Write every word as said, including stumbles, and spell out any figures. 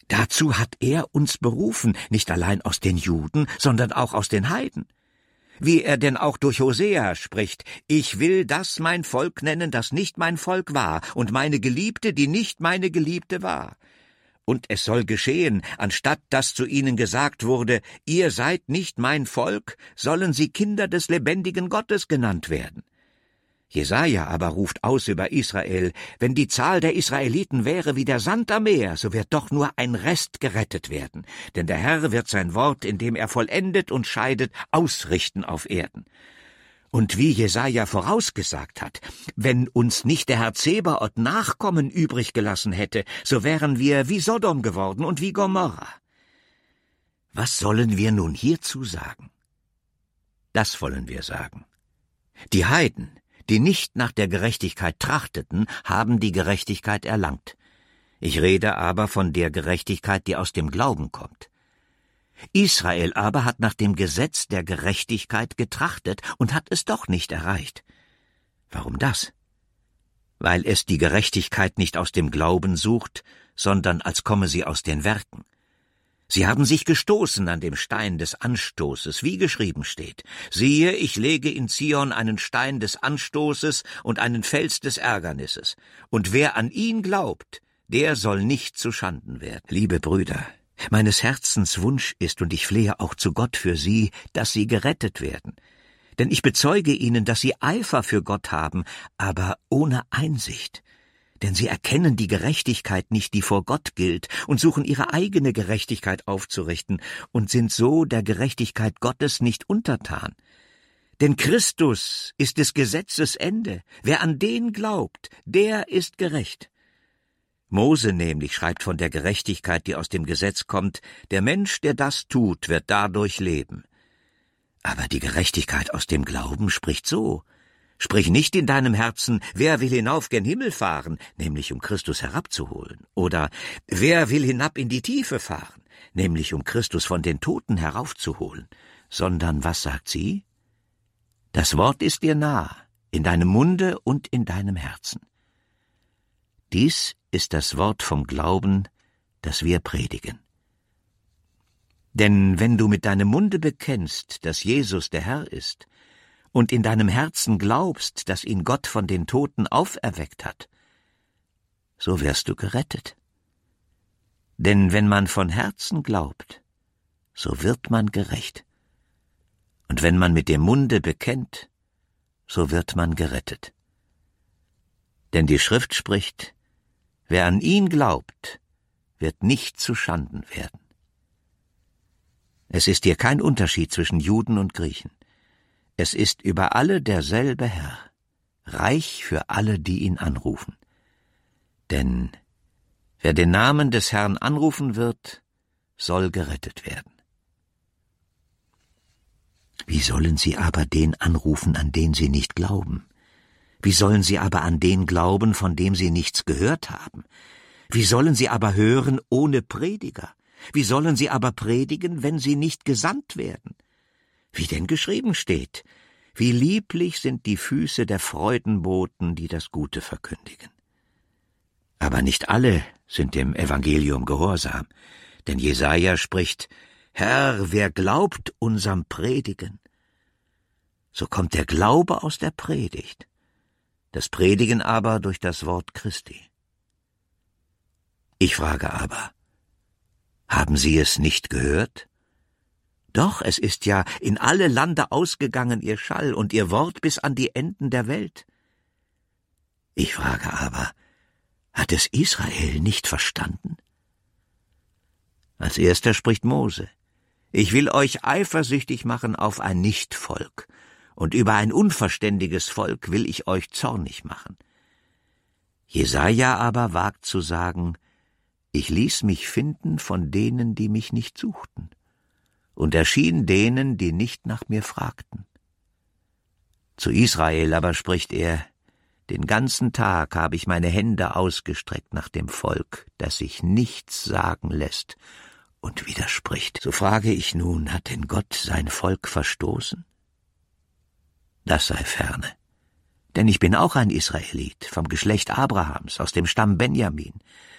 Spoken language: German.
Dazu hat er uns berufen, nicht allein aus den Juden, sondern auch aus den Heiden. Wie er denn auch durch Hosea spricht: Ich will das mein Volk nennen, das nicht mein Volk war, und meine Geliebte, die nicht meine Geliebte war. Und es soll geschehen, anstatt dass zu ihnen gesagt wurde, ihr seid nicht mein Volk, sollen sie Kinder des lebendigen Gottes genannt werden. Jesaja aber ruft aus über Israel: Wenn die Zahl der Israeliten wäre wie der Sand am Meer, so wird doch nur ein Rest gerettet werden. Denn der Herr wird sein Wort, indem er vollendet und scheidet, ausrichten auf Erden. Und wie Jesaja vorausgesagt hat, wenn uns nicht der Herr Zebaoth Nachkommen übrig gelassen hätte, so wären wir wie Sodom geworden und wie Gomorra. Was sollen wir nun hierzu sagen? Das wollen wir sagen: Die Heiden, die nicht nach der Gerechtigkeit trachteten, haben die Gerechtigkeit erlangt. Ich rede aber von der Gerechtigkeit, die aus dem Glauben kommt. Israel aber hat nach dem Gesetz der Gerechtigkeit getrachtet und hat es doch nicht erreicht. Warum das? Weil es die Gerechtigkeit nicht aus dem Glauben sucht, sondern als komme sie aus den Werken. Sie haben sich gestoßen an dem Stein des Anstoßes, wie geschrieben steht: Siehe, ich lege in Zion einen Stein des Anstoßes und einen Fels des Ärgernisses. Und wer an ihn glaubt, der soll nicht zu Schanden werden. Liebe Brüder, meines Herzens Wunsch ist, und ich flehe auch zu Gott für sie, dass sie gerettet werden. Denn ich bezeuge ihnen, dass sie Eifer für Gott haben, aber ohne Einsicht. Denn sie erkennen die Gerechtigkeit nicht, die vor Gott gilt, und suchen ihre eigene Gerechtigkeit aufzurichten und sind so der Gerechtigkeit Gottes nicht untertan. Denn Christus ist des Gesetzes Ende. Wer an den glaubt, der ist gerecht. Mose nämlich schreibt von der Gerechtigkeit, die aus dem Gesetz kommt: Der Mensch, der das tut, wird dadurch leben. Aber die Gerechtigkeit aus dem Glauben spricht so: Sprich nicht in deinem Herzen, wer will hinauf gen Himmel fahren, nämlich um Christus herabzuholen, oder wer will hinab in die Tiefe fahren, nämlich um Christus von den Toten heraufzuholen, sondern was sagt sie? Das Wort ist dir nah, in deinem Munde und in deinem Herzen. Dies ist das Wort vom Glauben, das wir predigen. Denn wenn du mit deinem Munde bekennst, dass Jesus der Herr ist, und in deinem Herzen glaubst, dass ihn Gott von den Toten auferweckt hat, so wirst du gerettet. Denn wenn man von Herzen glaubt, so wird man gerecht. Und wenn man mit dem Munde bekennt, so wird man gerettet. Denn die Schrift spricht: Wer an ihn glaubt, wird nicht zu Schanden werden. Es ist hier kein Unterschied zwischen Juden und Griechen. Es ist über alle derselbe Herr, reich für alle, die ihn anrufen. Denn wer den Namen des Herrn anrufen wird, soll gerettet werden. Wie sollen sie aber den anrufen, an den sie nicht glauben? Wie sollen sie aber an den glauben, von dem sie nichts gehört haben? Wie sollen sie aber hören ohne Prediger? Wie sollen sie aber predigen, wenn sie nicht gesandt werden? Wie denn geschrieben steht: Wie lieblich sind die Füße der Freudenboten, die das Gute verkündigen. Aber nicht alle sind dem Evangelium gehorsam, denn Jesaja spricht: Herr, wer glaubt unserem Predigen? So kommt der Glaube aus der Predigt, das Predigen aber durch das Wort Christi. Ich frage aber: Haben Sie es nicht gehört? Doch, es ist ja in alle Lande ausgegangen ihr Schall und ihr Wort bis an die Enden der Welt. Ich frage aber: Hat es Israel nicht verstanden? Als erster spricht Mose: Ich will euch eifersüchtig machen auf ein Nichtvolk, und über ein unverständiges Volk will ich euch zornig machen. Jesaja aber wagt zu sagen: Ich ließ mich finden von denen, die mich nicht suchten, und erschien denen, die nicht nach mir fragten. Zu Israel aber spricht er: Den ganzen Tag habe ich meine Hände ausgestreckt nach dem Volk, das sich nichts sagen lässt und widerspricht. So frage ich nun: Hat denn Gott sein Volk verstoßen? Das sei ferne. Denn ich bin auch ein Israelit, vom Geschlecht Abrahams, aus dem Stamm Benjamin.